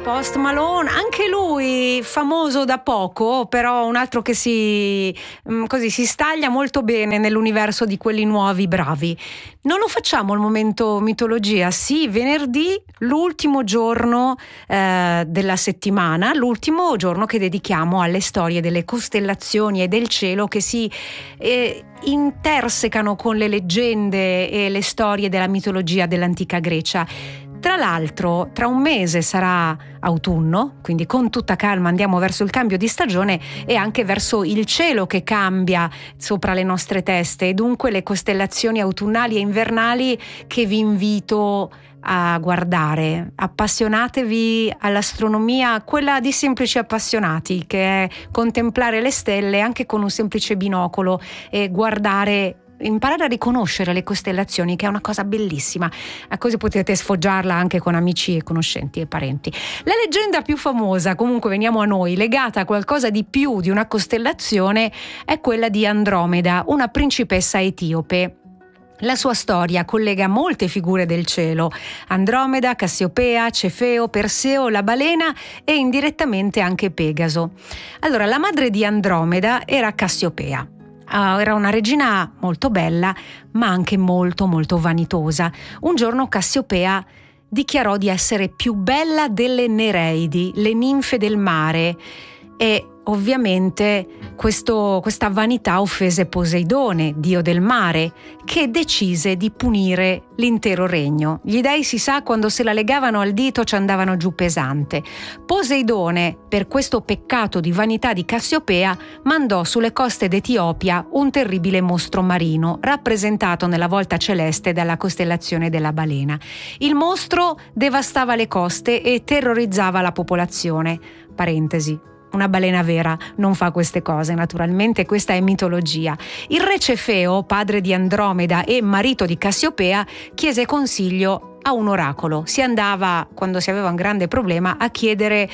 Post Malone, anche lui famoso da poco, però un altro che si staglia molto bene nell'universo di quelli nuovi bravi. Non lo facciamo il momento mitologia? Sì, venerdì, l'ultimo giorno della settimana, l'ultimo giorno che dedichiamo alle storie delle costellazioni e del cielo che si intersecano con le leggende e le storie della mitologia dell'antica Grecia. Tra l'altro, tra un mese sarà autunno, quindi con tutta calma andiamo verso il cambio di stagione e anche verso il cielo che cambia sopra le nostre teste, e dunque le costellazioni autunnali e invernali che vi invito a guardare. Appassionatevi all'astronomia, quella di semplici appassionati, che è contemplare le stelle anche con un semplice binocolo e imparare a riconoscere le costellazioni, che è una cosa bellissima, così potete sfoggiarla anche con amici e conoscenti e parenti. La leggenda più famosa, comunque veniamo a noi, legata a qualcosa di più di una costellazione, è quella di Andromeda, una principessa etiope. La sua storia collega molte figure del cielo: Andromeda, Cassiopea, Cefeo, Perseo, la balena e indirettamente anche Pegaso. Allora, la madre di Andromeda era Cassiopea. Era una regina molto bella, ma anche molto molto vanitosa. Un giorno Cassiopea dichiarò di essere più bella delle Nereidi, le ninfe del mare, e ovviamente questa vanità offese Poseidone, dio del mare, che decise di punire l'intero regno. Gli dei, si sa, quando se la legavano al dito ci andavano giù pesante. Poseidone, per questo peccato di vanità di Cassiopea, mandò sulle coste d'Etiopia un terribile mostro marino, rappresentato nella volta celeste dalla costellazione della balena. Il mostro devastava le coste e terrorizzava la popolazione. Parentesi: una balena vera non fa queste cose, naturalmente, questa è mitologia. Il re Cefeo, padre di Andromeda e marito di Cassiopea, chiese consiglio a un oracolo. Si andava, quando si aveva un grande problema, a chiedere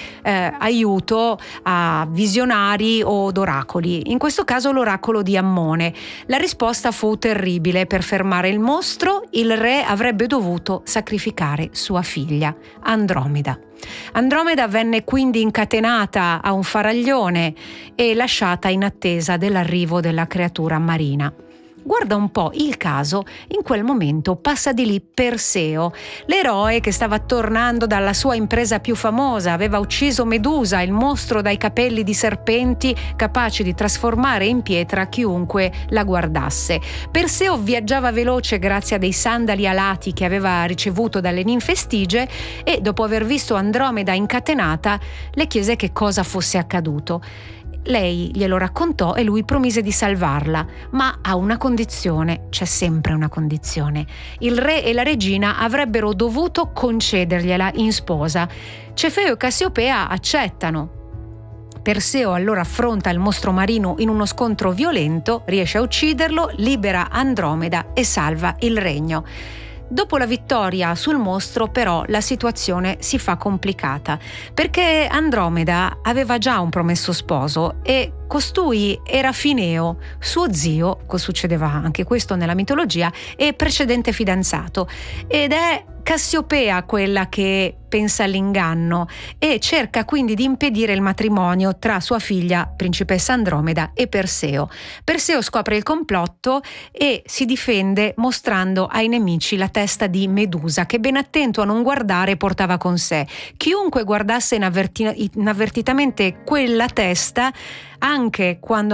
aiuto a visionari o oracoli. In questo caso l'oracolo di Ammone. La risposta fu terribile: per fermare il mostro il re avrebbe dovuto sacrificare sua figlia, Andromeda. Andromeda venne quindi incatenata a un faraglione e lasciata in attesa dell'arrivo della creatura marina. Guarda un po' il caso, in quel momento passa di lì Perseo, l'eroe che stava tornando dalla sua impresa più famosa. Aveva ucciso Medusa, il mostro dai capelli di serpenti capaci di trasformare in pietra chiunque la guardasse. Perseo viaggiava veloce grazie a dei sandali alati che aveva ricevuto dalle ninfe Stigie e, dopo aver visto Andromeda incatenata, le chiese che cosa fosse accaduto. Lei glielo raccontò e lui promise di salvarla, ma a una condizione. C'è sempre una condizione: il re e la regina avrebbero dovuto concedergliela in sposa. Cefeo e Cassiopea accettano. Perseo allora affronta il mostro marino in uno scontro violento, riesce a ucciderlo, libera Andromeda e salva il regno. Dopo la vittoria sul mostro, però, la situazione si fa complicata, perché Andromeda aveva già un promesso sposo e costui era Fineo, suo zio, succedeva anche questo nella mitologia, e precedente fidanzato, ed è Cassiopea quella che pensa all'inganno e cerca quindi di impedire il matrimonio tra sua figlia, principessa Andromeda, e Perseo. Perseo scopre il complotto e si difende mostrando ai nemici la testa di Medusa, che ben attento a non guardare portava con sé. Chiunque guardasse inavvertitamente quella testa, anche quando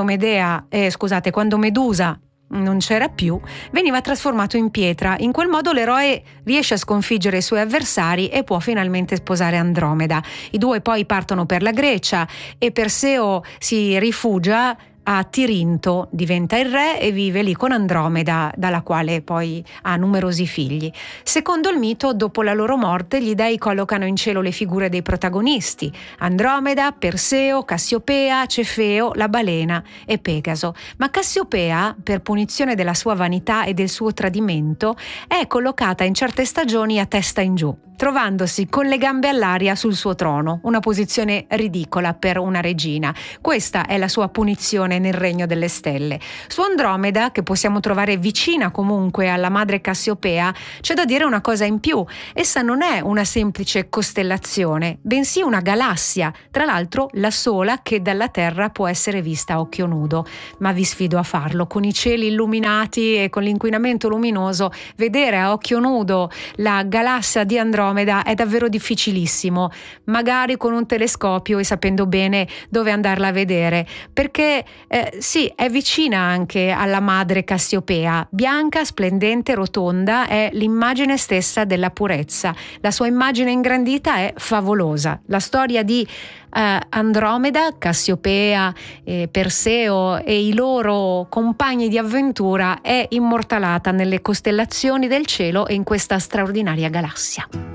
Medusa non c'era più, veniva trasformato in pietra. In quel modo l'eroe riesce a sconfiggere i suoi avversari e può finalmente sposare Andromeda. I due poi partono per la Grecia e Perseo si rifugia a Tirinto, diventa il re e vive lì con Andromeda, dalla quale poi ha numerosi figli. Secondo il mito, dopo la loro morte, gli dei collocano in cielo le figure dei protagonisti: Andromeda, Perseo, Cassiopea, Cefeo, la balena e Pegaso. Ma Cassiopea, per punizione della sua vanità e del suo tradimento, è collocata in certe stagioni a testa in giù. trovandosi con le gambe all'aria sul suo trono, una posizione ridicola per una regina. Questa è la sua punizione nel regno delle stelle. Su Andromeda, che possiamo trovare vicina comunque alla madre Cassiopea, c'è da dire una cosa in più. Essa non è una semplice costellazione, bensì una galassia, tra l'altro la sola che dalla Terra può essere vista a occhio nudo. Ma vi sfido a farlo. Con i cieli illuminati e con l'inquinamento luminoso, vedere a occhio nudo la galassia di Andromeda è davvero difficilissimo, magari con un telescopio e sapendo bene dove andarla a vedere, perché sì, è vicina anche alla madre Cassiopea, bianca, splendente, rotonda, è l'immagine stessa della purezza. La sua immagine ingrandita è favolosa. La storia di Andromeda, Cassiopea, Perseo e i loro compagni di avventura è immortalata nelle costellazioni del cielo e in questa straordinaria galassia.